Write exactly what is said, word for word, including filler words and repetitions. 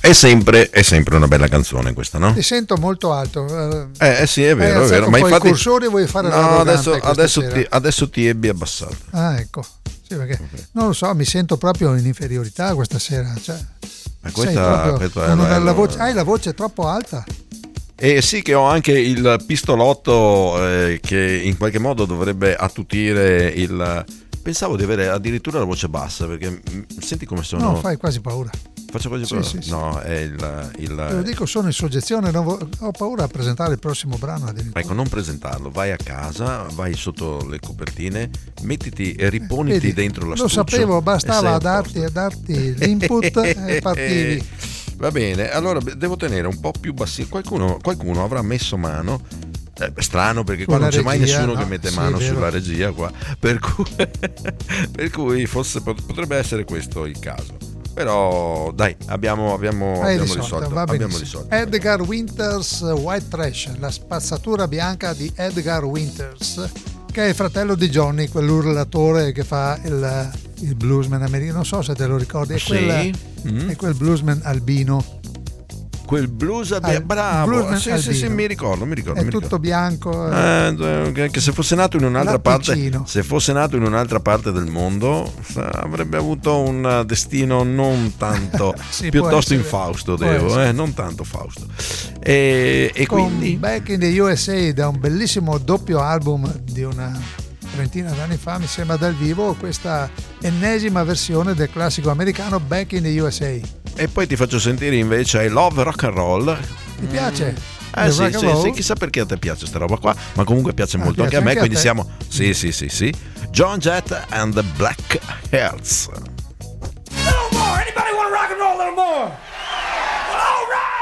è sempre, è sempre una bella canzone questa, no? Ti sento molto alto. Eh, eh sì, è vero, è vero. Ma infatti, infatti, i cursori vuoi fare no, adesso, adesso, sera? ti, adesso ti ebbi abbassato. Ah, ecco. Sì, perché okay. Non lo so, mi sento proprio in inferiorità questa sera. Cioè, ma questa, questa è la, la voce, hai la voce troppo alta. E sì, che ho anche il pistolotto eh, che in qualche modo dovrebbe attutire il... Pensavo di avere addirittura la voce bassa, perché senti come sono... No, fai quasi paura. Faccio quasi sì, paura? Sì, sì. No, è il... il... Te lo dico, sono in soggezione, non vo- ho paura a presentare il prossimo brano addirittura. Ecco, non presentarlo, vai a casa, vai sotto le copertine, mettiti e riponiti eh, vedi, dentro la lo stuccio. Lo sapevo, bastava darti, darti l'input e partivi. Va bene, allora devo tenere un po' più bassi. Qualcuno, qualcuno avrà messo mano. Eh, strano, perché qua non c'è regia, mai nessuno no? che mette sì, mano sulla regia qua, per cui, per cui forse potrebbe essere questo il caso. Però dai, abbiamo, abbiamo, abbiamo risolto, risolto, va abbiamo risolto. Edgar Winters, White Trash, la spazzatura bianca di Edgar Winters, che è il fratello di Johnny, quell'urlatore che fa il, il bluesman americano, non so se te lo ricordi, è, sì. quel, mm. è quel bluesman albino. Quel blues ad... Al, bravo, sì, sì, sì, mi ricordo, mi ricordo. È mi tutto ricordo. bianco. Eh, che se fosse nato in un'altra Latticino. parte, se fosse nato in un'altra parte del mondo, avrebbe avuto un destino non tanto, sì, piuttosto infausto, devo, eh, non tanto Fausto. E, e Con quindi Back in the U S A, da un bellissimo doppio album di una trentina d'anni fa, mi sembra, dal vivo, questa ennesima versione del classico americano Back in the U S A. E poi ti faccio sentire invece I Love Rock and Roll. Ti piace? Mm. Eh sì, sì, sì, chissà perché a te piace sta roba qua, ma comunque piace ah, molto piace anche a me, anche quindi a siamo sì, sì, sì, sì. John Jett and the Black Hearts. A little more, anybody want to rock and roll a little more?